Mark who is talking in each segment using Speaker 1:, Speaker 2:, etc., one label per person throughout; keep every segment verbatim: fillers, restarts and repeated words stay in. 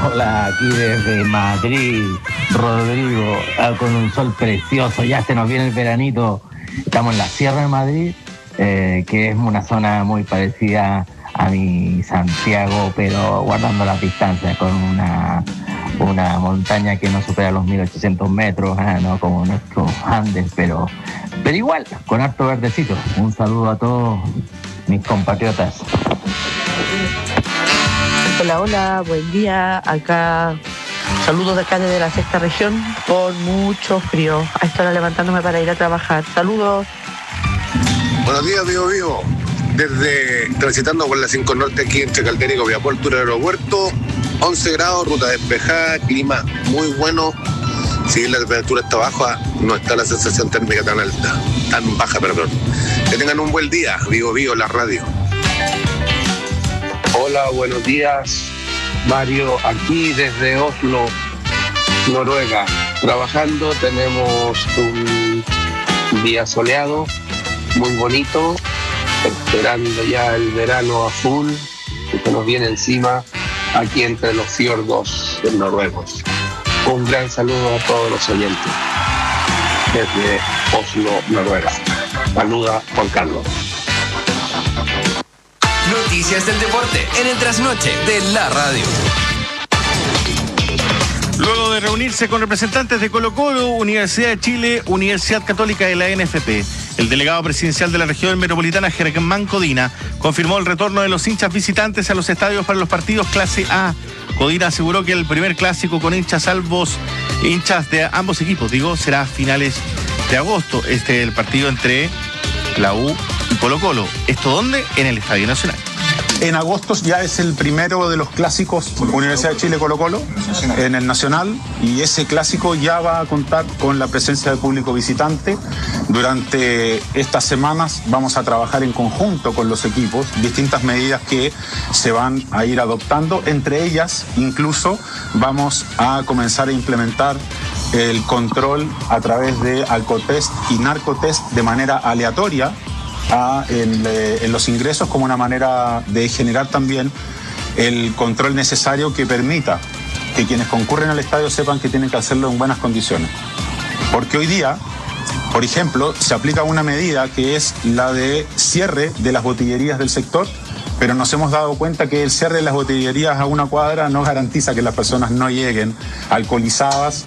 Speaker 1: Hola, aquí desde Madrid, Rodrigo, ah, con un sol precioso, ya se nos viene el veranito. Estamos en la Sierra de Madrid, eh, que es una zona muy parecida a mi Santiago, pero guardando las distancias, con una, una montaña que no supera los mil ochocientos metros, ah, no como nuestros Andes, pero, pero igual, con harto verdecito. Un saludo a todos mis compatriotas.
Speaker 2: Hola, hola, buen día. Acá, saludos de acá desde la sexta región, con mucho frío. A esta hora levantándome para ir a trabajar. Saludos.
Speaker 3: Buenos días, vivo vivo. Desde transitando por la cinco Norte aquí entre Caldera y Copiapó, altura del aeropuerto, once grados, ruta despejada, clima muy bueno. Si la temperatura está baja, no está la sensación térmica tan alta, tan baja, perdón. Que tengan un buen día, vivo vivo, la radio.
Speaker 4: Hola, buenos días, Mario, aquí desde Oslo, Noruega, trabajando. Tenemos un día soleado, muy bonito, esperando ya el verano a full, que nos viene encima aquí entre los fiordos noruegos. Un gran saludo a todos los oyentes desde Oslo, Noruega. Saluda Juan Carlos.
Speaker 5: Noticias del deporte en el trasnoche de la radio.
Speaker 6: Luego de reunirse con representantes de Colo-Colo, Universidad de Chile, Universidad Católica de la N F P, el delegado presidencial de la región metropolitana, Germán Codina, confirmó el retorno de los hinchas visitantes a los estadios para los partidos clase A. Codina aseguró que el primer clásico con hinchas salvos, hinchas de ambos equipos, digo, será a finales de agosto. Este es el partido entre la U y Colo-Colo. ¿Esto dónde? En el Estadio Nacional.
Speaker 7: En agosto ya es el primero de los clásicos Universidad de Chile Colo-Colo en el Nacional, y ese clásico ya va a contar con la presencia de público visitante. Durante estas semanas vamos a trabajar en conjunto con los equipos distintas medidas que se van a ir adoptando. Entre ellas, incluso, vamos a comenzar a implementar el control a través de alcotest y narcotest de manera aleatoria A, en, eh, en los ingresos, como una manera de generar también el control necesario que permita que quienes concurren al estadio sepan que tienen que hacerlo en buenas condiciones. Porque hoy día, por ejemplo, se aplica una medida que es la de cierre de las botillerías del sector, pero nos hemos dado cuenta que el cierre de las botillerías a una cuadra no garantiza que las personas no lleguen alcoholizadas.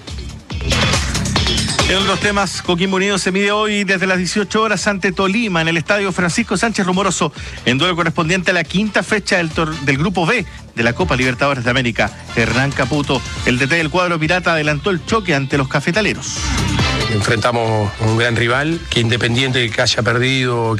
Speaker 6: En otros temas, Coquimbo Unido se mide hoy desde las dieciocho horas ante Tolima en el estadio Francisco Sánchez Rumoroso, en duelo correspondiente a la quinta fecha del, tor- del Grupo B de la Copa Libertadores de América. Hernán Caputo, el D T del cuadro pirata, adelantó el choque ante los cafetaleros.
Speaker 8: Enfrentamos a un gran rival que, independiente de que haya perdido